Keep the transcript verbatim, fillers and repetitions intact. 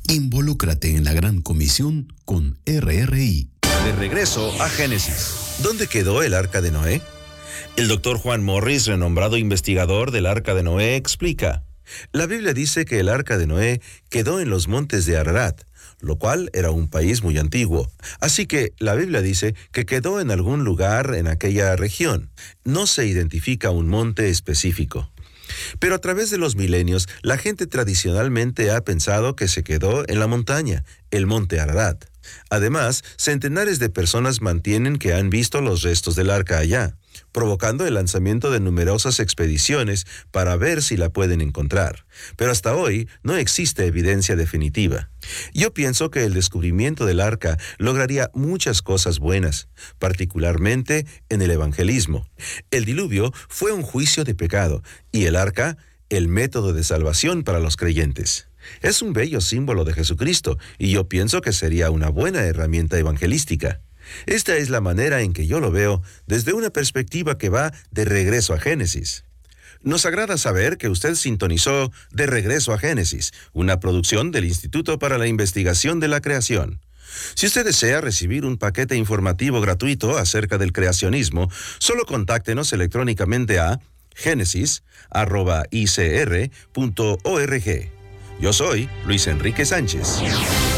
Involúcrate en la gran comisión con R R I. De regreso a Génesis. ¿Dónde quedó el arca de Noé? El doctor Juan Morris, renombrado investigador del arca de Noé, explica: la Biblia dice que el arca de Noé quedó en los montes de Ararat, lo cual era un país muy antiguo. Así que la Biblia dice que quedó en algún lugar en aquella región. No se identifica un monte específico. Pero a través de los milenios, la gente tradicionalmente ha pensado que se quedó en la montaña, el monte Ararat. Además, centenares de personas mantienen que han visto los restos del arca allá, provocando el lanzamiento de numerosas expediciones para ver si la pueden encontrar. Pero hasta hoy no existe evidencia definitiva. Yo pienso que el descubrimiento del arca lograría muchas cosas buenas, particularmente en el evangelismo. El diluvio fue un juicio de pecado y el arca, el método de salvación para los creyentes. Es un bello símbolo de Jesucristo y yo pienso que sería una buena herramienta evangelística. Esta es la manera en que yo lo veo desde una perspectiva que va de regreso a Génesis. Nos agrada saber que usted sintonizó De Regreso a Génesis, una producción del Instituto para la Investigación de la Creación. Si usted desea recibir un paquete informativo gratuito acerca del creacionismo, solo contáctenos electrónicamente a génesis arroba i c r punto org. Yo soy Luis Enrique Sánchez.